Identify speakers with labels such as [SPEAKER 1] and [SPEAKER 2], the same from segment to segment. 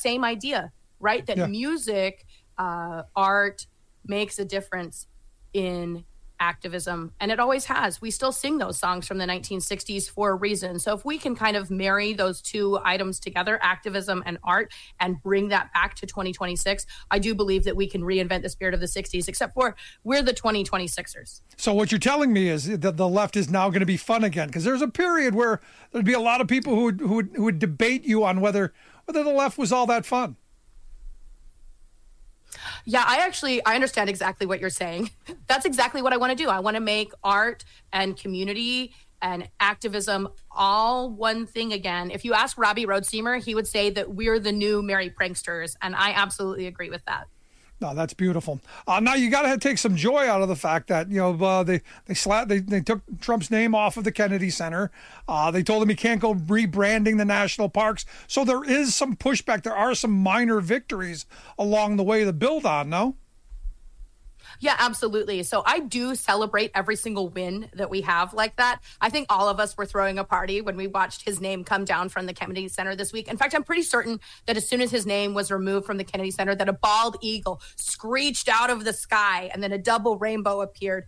[SPEAKER 1] same idea, right? That music, art makes a difference in activism, and it always has. We still sing those songs from the 1960s for a reason. So if we can kind of marry those two items together, activism and art, and bring that back to 2026, I do believe that we can reinvent the spirit of the 60s, except for we're the 2026ers.
[SPEAKER 2] So what you're telling me is that the left is now going to be fun again, because there's a period where there'd be a lot of people who would debate you on whether the left was all that fun.
[SPEAKER 1] Yeah, I understand exactly what you're saying. That's exactly what I want to do. I want to make art and community and activism all one thing again. If you ask Robbie Roadsteamer, he would say that we're the new Merry Pranksters, and I absolutely agree with that.
[SPEAKER 2] No, that's beautiful. Now you got to take some joy out of the fact that they took Trump's name off of the Kennedy Center. They told him he can't go rebranding the national parks. So there is some pushback. There are some minor victories along the way to build on. No.
[SPEAKER 1] Yeah, absolutely. So I do celebrate every single win that we have like that. I think all of us were throwing a party when we watched his name come down from the Kennedy Center this week. In fact, I'm pretty certain that as soon as his name was removed from the Kennedy Center, that a bald eagle screeched out of the sky and then a double rainbow appeared.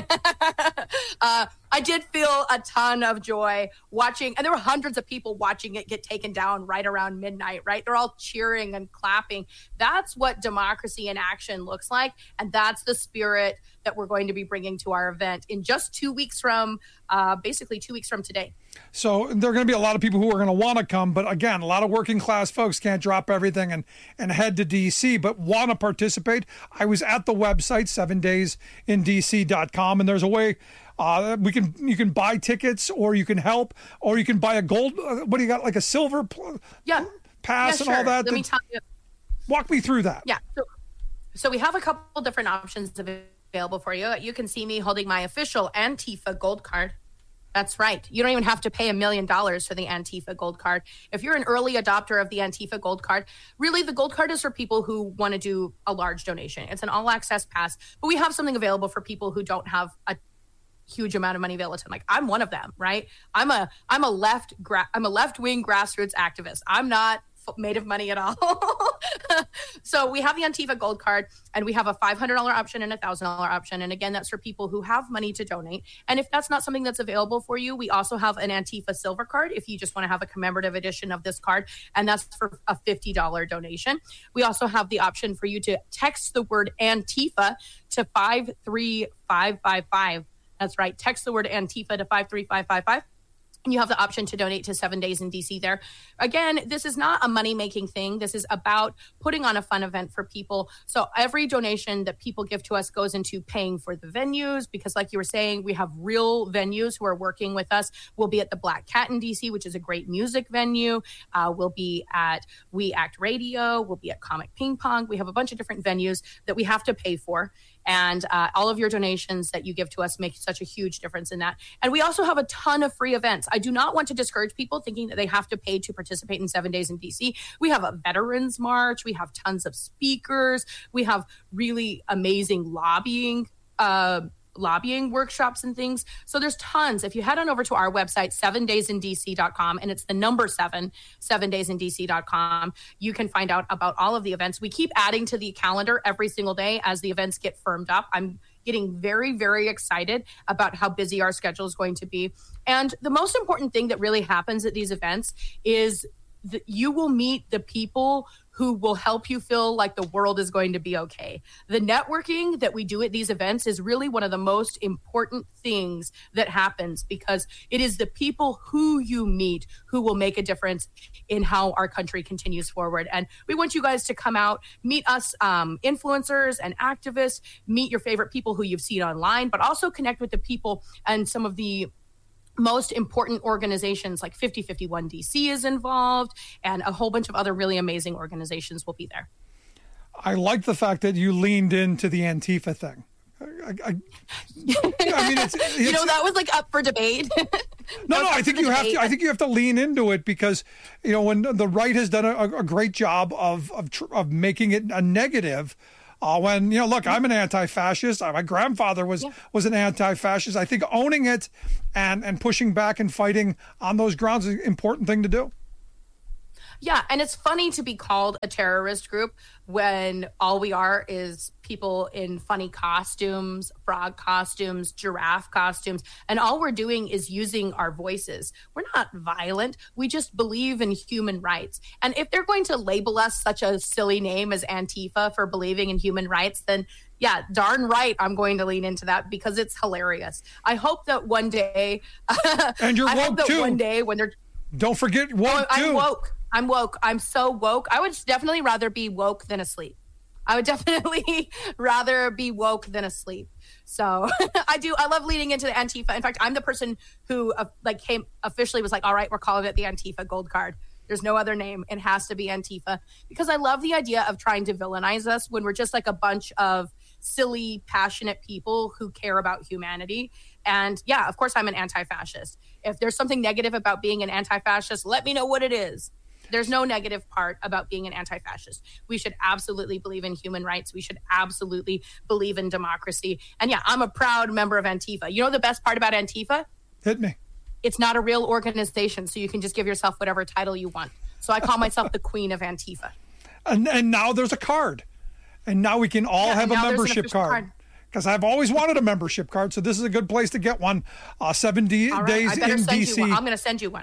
[SPEAKER 1] I did feel a ton of joy watching, and there were hundreds of people watching it get taken down right around midnight, right? They're all cheering and clapping. That's what democracy in action looks like, and that's the spirit that we're going to be bringing to our event in just 2 weeks from, basically 2 weeks from today.
[SPEAKER 2] So there are going to be a lot of people who are going to want to come, but again, a lot of working class folks can't drop everything and head to DC, but want to participate. I was at the website 7daysindc.com, and there's a way you can buy tickets, or you can help, or you can buy a gold. What do you got? Like a silver pass and all that.
[SPEAKER 1] Let me tell you.
[SPEAKER 2] Walk me through that.
[SPEAKER 1] Yeah. So we have a couple different options available for you. You can see me holding my official Antifa gold card. That's right. You don't even have to pay $1 million for the Antifa gold card. If you're an early adopter of the Antifa gold card, really the gold card is for people who want to do a large donation. It's an all access pass, but we have something available for people who don't have a huge amount of money available to them. Like, I'm one of them, right? I'm a left-wing grassroots activist. I'm not made of money at all. So we have the Antifa gold card, and we have a $500 option and a $1,000 option. And again, that's for people who have money to donate. And if that's not something that's available for you, we also have an Antifa silver card if you just want to have a commemorative edition of this card, and that's for a $50 donation. We also have the option for you to text the word Antifa to 53555. That's right. Text the word Antifa to 53555. And you have the option to donate to 7 Days in DC there. Again, this is not a money-making thing. This is about putting on a fun event for people. So every donation that people give to us goes into paying for the venues, because like you were saying, we have real venues who are working with us. We'll be at the Black Cat in DC, which is a great music venue. We'll be at We Act Radio. We'll be at Comic Ping Pong. We have a bunch of different venues that we have to pay for. And all of your donations that you give to us make such a huge difference in that. And we also have a ton of free events. I do not want to discourage people thinking that they have to pay to participate in 7 Days in DC. We have a Veterans March. We have tons of speakers. We have really amazing lobbying workshops and things. So there's tons. If you head on over to our website, 7daysindc.com, and it's the number 7daysindc.com, you can find out about all of the events. We keep adding to the calendar every single day as the events get firmed up. I'm getting very, very excited about how busy our schedule is going to be. And the most important thing that really happens at these events is that you will meet the people who will help you feel like the world is going to be okay. The networking that we do at these events is really one of the most important things that happens, because it is the people who you meet who will make a difference in how our country continues forward. And we want you guys to come out, meet us, influencers and activists, meet your favorite people who you've seen online, but also connect with the people and some of the most important organizations like 5051 DC is involved, and a whole bunch of other really amazing organizations will be there.
[SPEAKER 2] I like the fact that you leaned into the Antifa thing. I mean, it's
[SPEAKER 1] that was like up for debate.
[SPEAKER 2] No, I think you have to. I think you have to lean into it, because when the right has done a great job of making it a negative. Look, I'm an anti-fascist. My grandfather was an anti-fascist. I think owning it and pushing back and fighting on those grounds is an important thing to do.
[SPEAKER 1] Yeah, and it's funny to be called a terrorist group when all we are is people in funny costumes, frog costumes, giraffe costumes, and all we're doing is using our voices. We're not violent. We just believe in human rights. And if they're going to label us such a silly name as Antifa for believing in human rights, then yeah, darn right, I'm going to lean into that because it's hilarious. I hope that one day,
[SPEAKER 2] and you're woke
[SPEAKER 1] I hope that
[SPEAKER 2] too.
[SPEAKER 1] One day when they're
[SPEAKER 2] don't forget woke too.
[SPEAKER 1] I'm woke. I'm woke. I'm so woke. I would definitely rather be woke than asleep. I would definitely rather be woke than asleep. So I love leading into the Antifa. In fact, I'm the person who came officially was like, all right, we're calling it the Antifa Gold Card. There's no other name. It has to be Antifa because I love the idea of trying to villainize us when we're just like a bunch of silly, passionate people who care about humanity. And yeah, of course, I'm an anti-fascist. If there's something negative about being an anti-fascist, let me know what it is. There's no negative part about being an anti-fascist. We should absolutely believe in human rights. We should absolutely believe in democracy. And yeah, I'm a proud member of Antifa. You know the best part about Antifa?
[SPEAKER 2] Hit me.
[SPEAKER 1] It's not a real organization, so you can just give yourself whatever title you want. So I call myself the Queen of Antifa.
[SPEAKER 2] And now there's a card. And now we can all have a membership card. Because I've always wanted a membership card, so this is a good place to get one. 7 days in DC.
[SPEAKER 1] I'm going to send you one.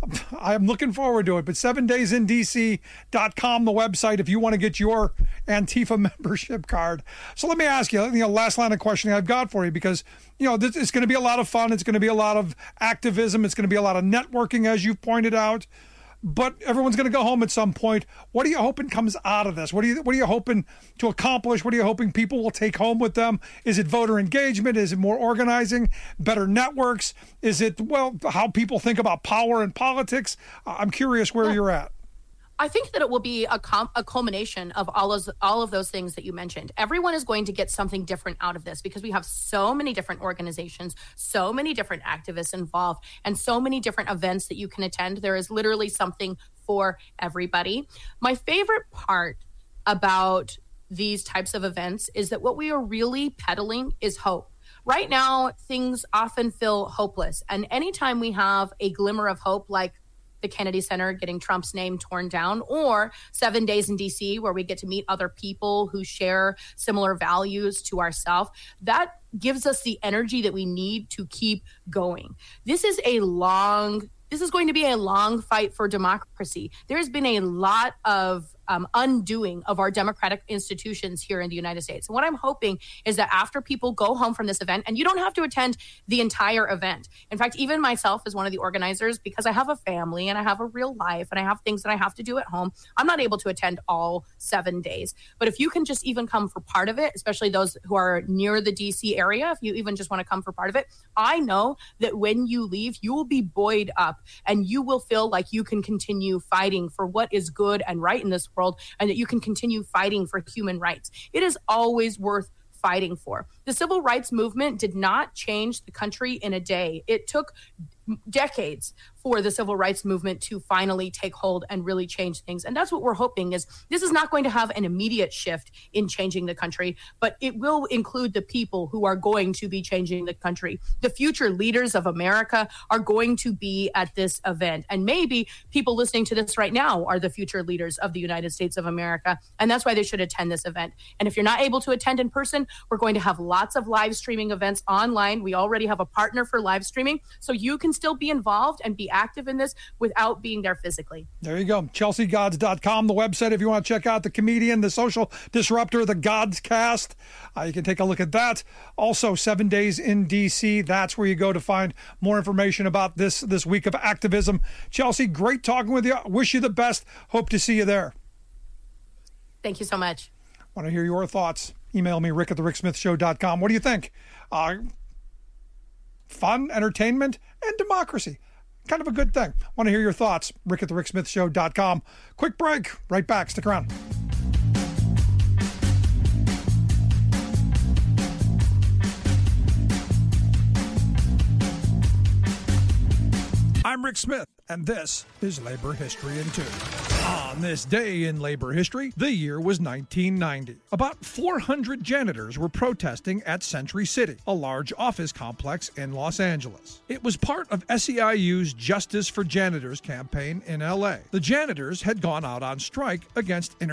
[SPEAKER 2] I'm looking forward to it. But 7daysindc.com, the website, if you want to get your Antifa membership card. So let me ask you, last line of questioning I've got for you, because, it's going to be a lot of fun. It's going to be a lot of activism. It's going to be a lot of networking, as you've pointed out. But everyone's going to go home at some point. What are you hoping comes out of this? What are you hoping to accomplish? What are you hoping people will take home with them? Is it voter engagement? Is it more organizing, better networks? Is it, how people think about power and politics? I'm curious where you're at.
[SPEAKER 1] I think that it will be a culmination of all of those things that you mentioned. Everyone is going to get something different out of this because we have so many different organizations, so many different activists involved, and so many different events that you can attend. There is literally something for everybody. My favorite part about these types of events is that what we are really peddling is hope. Right now, things often feel hopeless. And anytime we have a glimmer of hope, like the Kennedy Center getting Trump's name torn down, or 7 days in DC where we get to meet other people who share similar values to ourselves, that gives us the energy that we need to keep going. This is going to be a long fight for democracy. There's been a lot of undoing of our democratic institutions here in the United States. And what I'm hoping is that after people go home from this event, and you don't have to attend the entire event. In fact, even myself as one of the organizers, because I have a family and I have a real life and I have things that I have to do at home, I'm not able to attend all 7 days. But if you can just even come for part of it, especially those who are near the DC area, if you even just want to come for part of it, I know that when you leave, you will be buoyed up and you will feel like you can continue fighting for what is good and right in this world, and that you can continue fighting for human rights. It is always worth fighting for. The civil rights movement did not change the country in a day. It took decades for the civil rights movement to finally take hold and really change things. And that's what we're hoping is this is not going to have an immediate shift in changing the country, but it will include the people who are going to be changing the country. The future leaders of America are going to be at this event. And maybe people listening to this right now are the future leaders of the United States of America. And that's why they should attend this event. And if you're not able to attend in person, we're going to have lots of live streaming events online. We already have a partner for live streaming, so you can still be involved and be active in this without being there physically.
[SPEAKER 2] There you go. ChelseaGods.com, the website, if you want to check out the comedian, the social disruptor, the Gods Cast. You can take a look at that. Also, 7 days in DC. That's where you go to find more information about this week of activism. Chelsea, great talking with you. Wish you the best. Hope to see you there.
[SPEAKER 1] Thank you so much.
[SPEAKER 2] Want to hear your thoughts? Email me, rick@thericksmithshow.com. What do you think? Fun, entertainment, and democracy. Kind of a good thing. Want to hear your thoughts? rick@thericksmithshow.com. Quick break. Right back. Stick around. I'm Rick Smith, and this is Labor History in 2. On this day in labor history, the year was 1990. About 400 janitors were protesting at Century City, a large office complex in Los Angeles. It was part of SEIU's Justice for Janitors campaign in LA. The janitors had gone out on strike against